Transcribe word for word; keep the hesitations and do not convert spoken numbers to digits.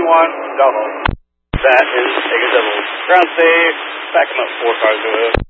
one, double. That is Take a double. Ground safe, back him up four cars away.